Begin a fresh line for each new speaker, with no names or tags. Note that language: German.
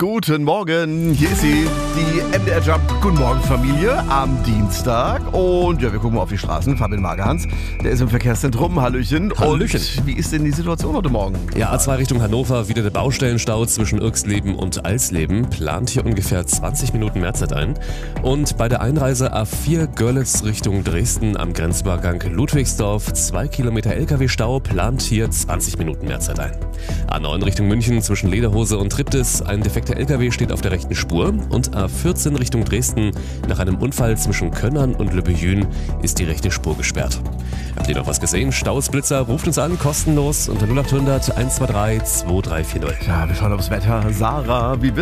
Guten Morgen, hier ist sie, die MDR Jump. Guten Morgen Familie am Dienstag. Und ja, wir gucken mal auf die Straßen. Fabian Magerhans, der ist im Verkehrszentrum. Hallöchen.
Hallöchen.
Und wie ist denn die Situation heute Morgen?
Ja, A2 Richtung Hannover, wieder der Baustellenstau zwischen Irxleben und Alsleben. Plant hier ungefähr 20 Minuten Mehrzeit ein. Und bei der Einreise A4 Görlitz Richtung Dresden am Grenzübergang Ludwigsdorf 2 Kilometer LKW-Stau, plant hier 20 Minuten Mehrzeit ein. A9 Richtung München zwischen Lederhose und Triptis, ein defekter LKW steht auf der rechten Spur. Und A14 Richtung Dresden, nach einem Unfall zwischen Könnern und Lübbejün ist die rechte Spur gesperrt. Habt ihr noch was gesehen? Staus, Blitzer, ruft uns an, kostenlos unter 0800 123 2340.
Ja, wir schauen aufs Wetter. Sarah, wie